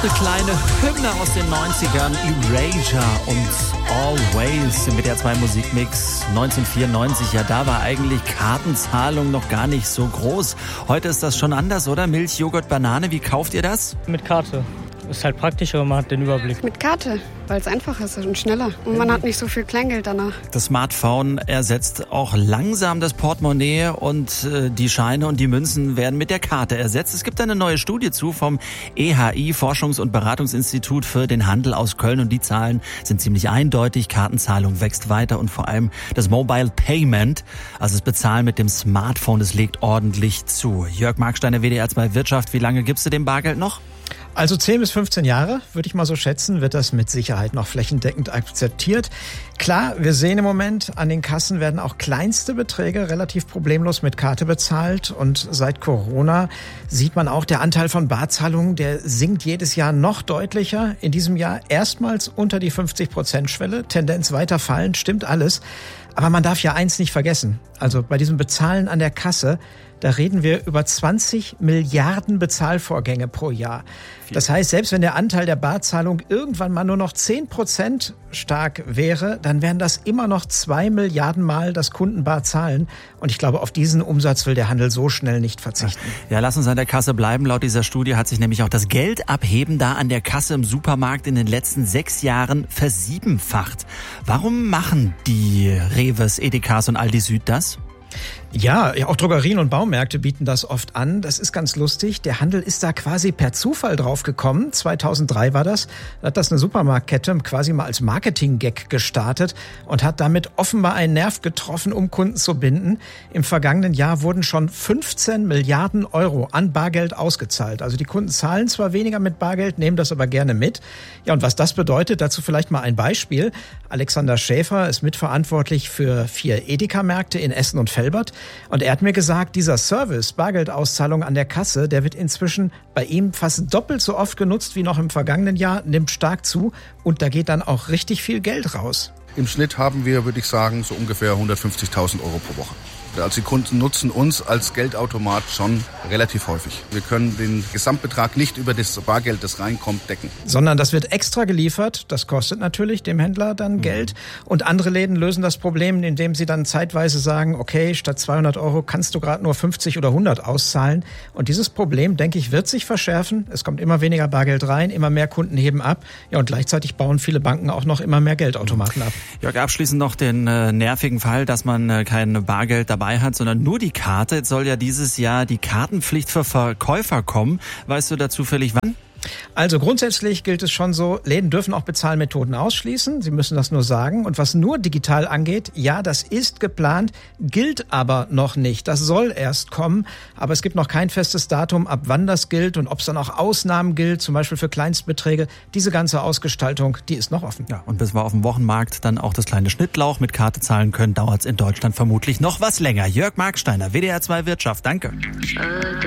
eine kleine Hymne aus den 90ern. Erasure und Always im WDR 2 Musikmix 1994. Ja, da war eigentlich Kartenzahlung noch gar nicht so groß. Heute ist das schon anders, oder? Milch, Joghurt, Banane, wie kauft ihr das? Mit Karte. Ist halt praktischer und man hat den Überblick. Mit Karte, weil es einfacher ist und schneller. Und man hat nicht so viel Kleingeld danach. Das Smartphone ersetzt auch langsam das Portemonnaie und die Scheine und die Münzen werden mit der Karte ersetzt. Es gibt eine neue Studie vom EHI, Forschungs- und Beratungsinstitut für den Handel aus Köln. Und die Zahlen sind ziemlich eindeutig. Kartenzahlung wächst weiter und vor allem das Mobile Payment, also das Bezahlen mit dem Smartphone, das legt ordentlich zu. Jörg Marksteiner, WDR 2 Wirtschaft, wie lange gibst du dem Bargeld noch? Also 10 bis 15 Jahre, würde ich mal so schätzen, wird das mit Sicherheit noch flächendeckend akzeptiert. Klar, wir sehen im Moment, an den Kassen werden auch kleinste Beträge relativ problemlos mit Karte bezahlt. Und seit Corona sieht man auch, der Anteil von Barzahlungen, der sinkt jedes Jahr noch deutlicher. In diesem Jahr erstmals unter die 50%-Schwelle, Tendenz weiter fallen, stimmt alles. Aber man darf ja eins nicht vergessen. Also bei diesem Bezahlen an der Kasse, da reden wir über 20 Milliarden Bezahlvorgänge pro Jahr. Das heißt, selbst wenn der Anteil der Barzahlung irgendwann mal nur noch 10% stark wäre, dann wären das immer noch 2 Milliarden Mal das Kundenbar zahlen. Und ich glaube, auf diesen Umsatz will der Handel so schnell nicht verzichten. Ja, lass uns an der Kasse bleiben. Laut dieser Studie hat sich nämlich auch das Geldabheben da an der Kasse im Supermarkt in den letzten 6 Jahren versiebenfacht. Warum machen die Reves, Edekas und Aldi Süd das? Ja, auch Drogerien und Baumärkte bieten das oft an. Das ist ganz lustig. Der Handel ist da quasi per Zufall drauf gekommen. 2003 war das. Da hat das eine Supermarktkette quasi mal als Marketing-Gag gestartet und hat damit offenbar einen Nerv getroffen, um Kunden zu binden. Im vergangenen Jahr wurden schon 15 Milliarden Euro an Bargeld ausgezahlt. Also die Kunden zahlen zwar weniger mit Bargeld, nehmen das aber gerne mit. Ja, und was das bedeutet, dazu vielleicht mal ein Beispiel. Alexander Schäfer ist mitverantwortlich für 4 Edeka-Märkte in Essen und Velbert. Und er hat mir gesagt, dieser Service, Bargeldauszahlung an der Kasse, der wird inzwischen bei ihm fast doppelt so oft genutzt wie noch im vergangenen Jahr, nimmt stark zu und da geht dann auch richtig viel Geld raus. Im Schnitt haben wir, würde ich sagen, so ungefähr 150.000 Euro pro Woche. Also die Kunden nutzen uns als Geldautomat schon relativ häufig. Wir können den Gesamtbetrag nicht über das Bargeld, das reinkommt, decken. Sondern das wird extra geliefert. Das kostet natürlich dem Händler dann Geld. Und andere Läden lösen das Problem, indem sie dann zeitweise sagen, okay, statt 200 Euro kannst du gerade nur 50 oder 100 auszahlen. Und dieses Problem, denke ich, wird sich verschärfen. Es kommt immer weniger Bargeld rein, immer mehr Kunden heben ab. Ja, und gleichzeitig bauen viele Banken auch noch immer mehr Geldautomaten ab. Jörg, abschließend noch den nervigen Fall, dass man kein Bargeld dabei hat, sondern nur die Karte. Jetzt soll ja dieses Jahr die Kartenpflicht für Verkäufer kommen. Weißt du da zufällig wann? Also grundsätzlich gilt es schon so, Läden dürfen auch Bezahlmethoden ausschließen. Sie müssen das nur sagen. Und was nur digital angeht, ja, das ist geplant, gilt aber noch nicht. Das soll erst kommen. Aber es gibt noch kein festes Datum, ab wann das gilt und ob es dann auch Ausnahmen gilt, zum Beispiel für Kleinstbeträge. Diese ganze Ausgestaltung, die ist noch offen. Ja, und bis wir auf dem Wochenmarkt dann auch das kleine Schnittlauch mit Karte zahlen können, dauert es in Deutschland vermutlich noch was länger. Jörg Marksteiner, WDR 2 Wirtschaft, danke.